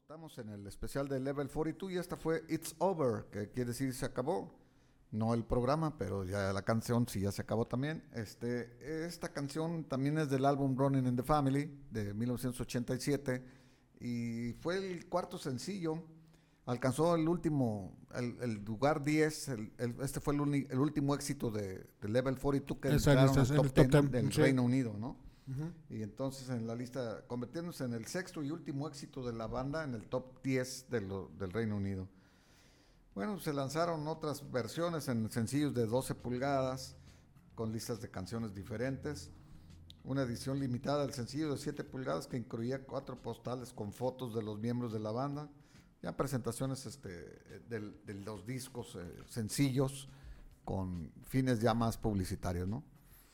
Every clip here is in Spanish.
Estamos en el especial de Level 42 y esta fue It's Over, que quiere decir se acabó. No el programa, pero ya la canción sí ya se acabó también. Esta canción también es del álbum Running in the Family de 1987 y fue el cuarto sencillo. Alcanzó el último, el lugar 10. Este fue el último éxito de Level 42 que entraron al top 10 del Reino Unido, ¿no? Uh-huh. Y entonces en la lista, convirtiéndose en el sexto y último éxito de la banda en el top 10 del Reino Unido. Bueno, se lanzaron otras versiones en sencillos de 12 pulgadas con listas de canciones diferentes. Una edición limitada del sencillo de 7 pulgadas que incluía 4 postales con fotos de los miembros de la banda. Ya presentaciones de los discos sencillos con fines ya más publicitarios, ¿no?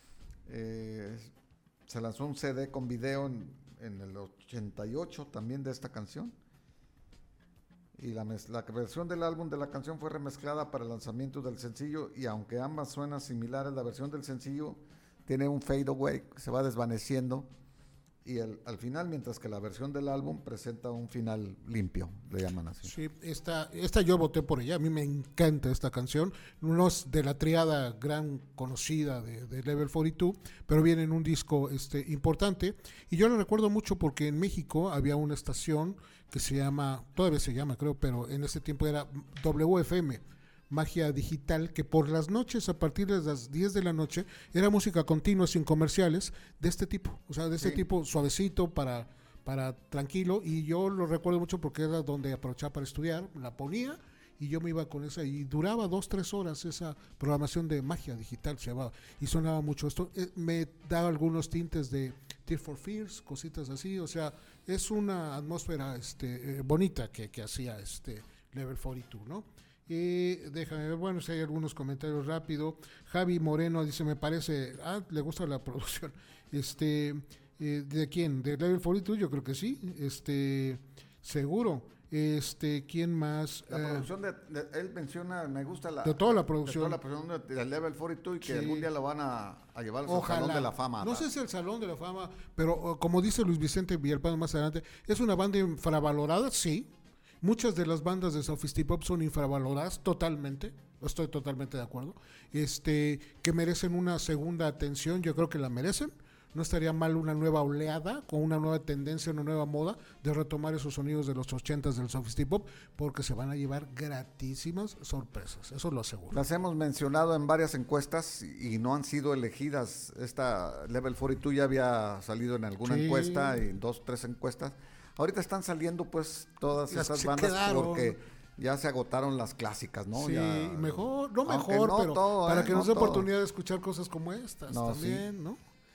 Se lanzó un CD con video en el 88 también de esta canción. Y la versión del álbum de la canción fue remezclada para el lanzamiento del sencillo y aunque ambas suenan similares, la versión del sencillo tiene un fade away que se va desvaneciendo y al final, mientras que la versión del álbum presenta un final limpio, le llaman así. Sí, esta yo voté por ella, a mí me encanta esta canción, no es de la triada gran conocida de Level 42, pero viene en un disco importante, y yo lo recuerdo mucho porque en México había una estación que se llama, todavía se llama creo, pero en ese tiempo era WFM, Magia Digital, que por las noches, a partir de las 10 de la noche, era música continua, sin comerciales, de este tipo, o sea, de este tipo suavecito para tranquilo, y yo lo recuerdo mucho porque era donde aprovechaba para estudiar, la ponía, y yo me iba con esa, y duraba 2-3 horas esa programación de Magia Digital, se llamaba, y sonaba mucho esto, me daba algunos tintes de Tears for Fears, cositas así, o sea, es una atmósfera bonita que hacía Level 42, ¿no? Déjame ver, bueno, si hay algunos comentarios rápido. Javi Moreno dice, me parece, le gusta la producción. ¿De quién? ¿De Level 42? Yo creo que sí. Seguro. ¿Quién más? La producción él menciona, me gusta de toda la producción. De toda la producción de Level 42 y que algún día lo van a llevar al Ojalá. Salón de la Fama. No sé si el Salón de la Fama, pero como dice Luis Vicente Villalpando más adelante, ¿es una banda infravalorada? Sí. Muchas de las bandas de Sofistipop son infravaloradas totalmente, estoy totalmente de acuerdo, que merecen una segunda atención, yo creo que la merecen. No estaría mal una nueva oleada, con una nueva tendencia, una nueva moda de retomar esos sonidos de los 80s del Sofistipop, porque se van a llevar gratísimas sorpresas, eso lo aseguro. Las hemos mencionado en varias encuestas y no han sido elegidas. Esta Level 42 ya había salido en alguna encuesta, y 2-3 encuestas. Ahorita están saliendo pues todas esas bandas porque ya se agotaron las clásicas, ¿no? Sí, ya, mejor, no mejor, no pero todo, para que nos dé oportunidad de escuchar cosas como estas también, sí. ¿no?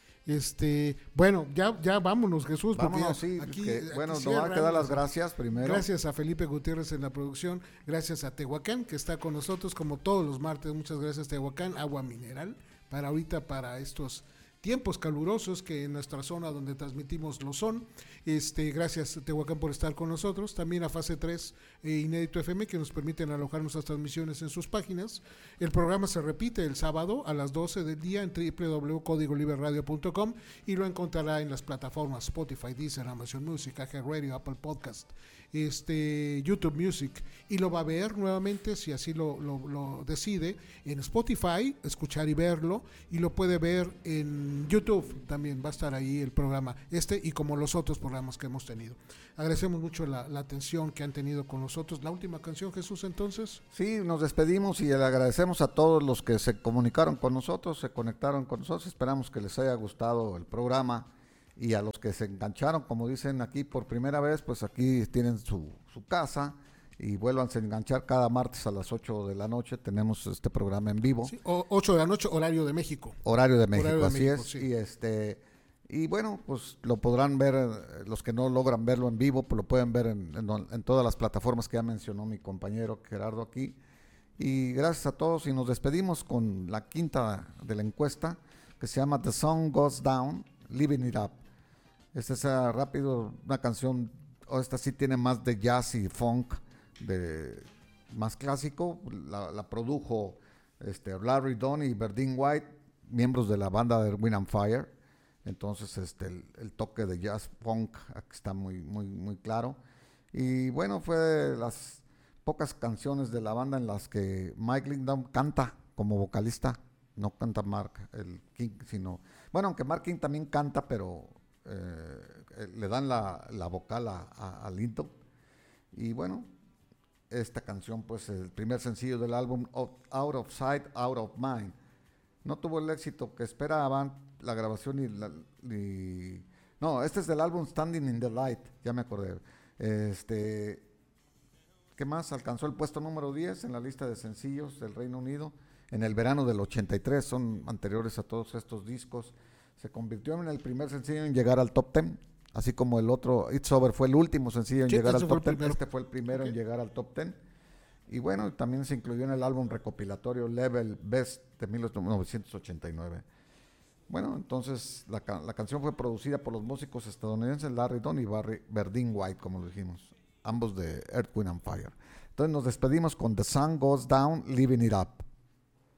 Bueno, ya vámonos, Jesús. Vámonos, porque aquí nos va a quedar las gracias primero. Gracias a Felipe Gutiérrez en la producción, gracias a Tehuacán, que está con nosotros como todos los martes. Muchas gracias, Tehuacán, agua mineral, para estos tiempos calurosos que en nuestra zona donde transmitimos lo son. Gracias Tehuacán por estar con nosotros, también a Fase 3 Inédito FM que nos permiten alojar nuestras transmisiones en sus páginas. El programa se repite el sábado a las 12 del día en www.codigoliberradio.com y lo encontrará en las plataformas Spotify, Deezer, Amazon Music, iHeartRadio, Apple Podcast, YouTube Music, y lo va a ver nuevamente si así lo decide en Spotify, escuchar y verlo, y lo puede ver en YouTube, también va a estar ahí el programa y como los otros programas que hemos tenido. Agradecemos mucho la atención que han tenido con nosotros. La última canción, Jesús, entonces. Sí, nos despedimos y le agradecemos a todos los que se comunicaron con nosotros, se conectaron con nosotros. Esperamos que les haya gustado el programa. Y a los que se engancharon, como dicen aquí por primera vez, pues aquí tienen su casa y vuélvanse a enganchar cada martes a las 8 de la noche. Tenemos este programa en vivo. Sí, 8 de la noche, horario de México. Horario de México, así México, es. Sí. Y bueno, pues lo podrán ver, los que no logran verlo en vivo, pues lo pueden ver en todas las plataformas que ya mencionó mi compañero Gerardo aquí. Y gracias a todos y nos despedimos con la quinta de la encuesta que se llama The Sun Goes Down, Living It Up. Esta es rápido, una canción, esta sí tiene más de jazz y funk, más clásico. La produjo Larry Dunn y Verdine White, miembros de la banda de Wind and Fire. Entonces el toque de jazz funk está muy, muy, muy claro. Y bueno, fue de las pocas canciones de la banda en las que Mike Lindon canta como vocalista. No canta Mark el King, sino... Bueno, aunque Mark King también canta, pero le dan la vocal a Lindon. Y bueno, esta canción, pues el primer sencillo del álbum Out of Sight, Out of Mind. No tuvo el éxito que esperaban, la grabación no, este es del álbum Standing in the Light, ya me acordé. ¿Qué más? Alcanzó el puesto número 10 en la lista de sencillos del Reino Unido en el verano del 83, son anteriores a todos estos discos. Se convirtió en el primer sencillo en llegar al top 10, así como el otro, It's Over, fue el último sencillo en llegar al top 10. Este fue el primero en llegar al top 10. Y bueno, también se incluyó en el álbum recopilatorio Level Best de 1989. Bueno, entonces la canción fue producida por los músicos estadounidenses Larry Dunn y Barry Verdine White, como lo dijimos, ambos de Earth, Wind and Fire. Entonces nos despedimos con The Sun Goes Down, Living It Up.